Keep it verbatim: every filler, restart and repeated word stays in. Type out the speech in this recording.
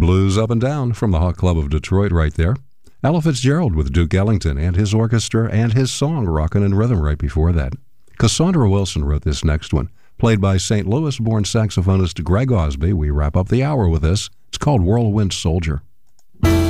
Blues Up and Down from the Hawk Club of Detroit right there. Ella Fitzgerald with Duke Ellington and his orchestra and his song Rockin' in Rhythm right before that. Cassandra Wilson wrote this next one, played by Saint Louis-born saxophonist Greg Osby. We wrap up the hour with this. It's called Whirlwind Soldier.